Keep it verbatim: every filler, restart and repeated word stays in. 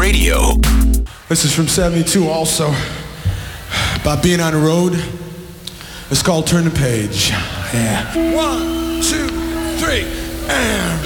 Radio. This is from seventy-two also, about being on the road. It's called Turn the Page. Yeah. One, two, three, and...